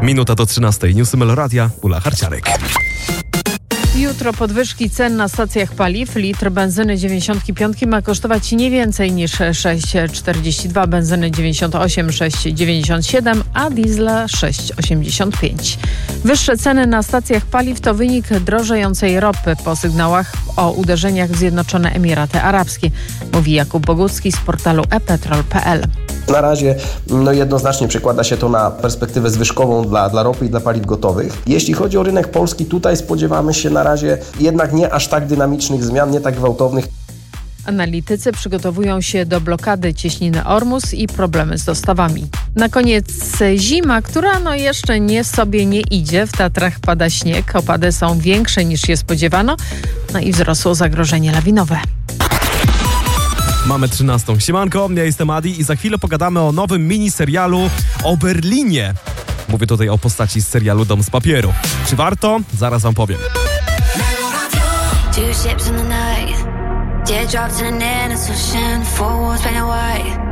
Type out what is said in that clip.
Minuta do 13. Newsy Meloradia, Ula Harciarek. Jutro podwyżki cen na stacjach paliw. Litr benzyny 95 ma kosztować nie więcej niż 6,42, benzyny 98, 6,97, a diesla 6,85. Wyższe ceny na stacjach paliw to wynik drożejącej ropy po sygnałach o uderzeniach w Zjednoczone Emiraty Arabskie, mówi Jakub Bogucki z portalu ePetrol.pl. Na razie jednoznacznie przekłada się to na perspektywę zwyżkową dla ropy i dla paliw gotowych. Jeśli chodzi o rynek polski, tutaj spodziewamy się na razie jednak nie aż tak dynamicznych zmian, nie tak gwałtownych. Analitycy przygotowują się do blokady cieśniny Ormus i problemy z dostawami. Na koniec zima, która jeszcze sobie nie idzie. W Tatrach pada śnieg, opady są większe niż się spodziewano, i wzrosło zagrożenie lawinowe. Mamy 13. Siemanko, ja jestem Adi i za chwilę pogadamy o nowym miniserialu o Berlinie. Mówię tutaj o postaci z serialu Dom z papieru. Czy warto? Zaraz wam powiem. Two ships in the night, teardrops in an innocent ocean, four walls painted white.